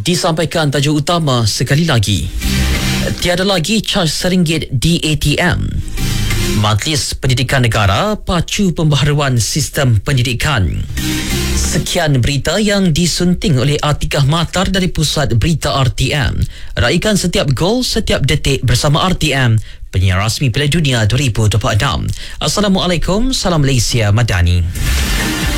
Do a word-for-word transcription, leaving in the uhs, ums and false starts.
Disampaikan tajuk utama sekali lagi. Tiada lagi caj seringgit di A T M. Majlis Pendidikan Negara pacu pembaharuan sistem pendidikan. Sekian berita yang disunting oleh Atikah Matar dari Pusat Berita R T M. Raikan setiap gol, setiap detik bersama R T M, penyiar rasmi Piala Dunia dua ribu dua puluh enam. Assalamualaikum, salam Malaysia Madani.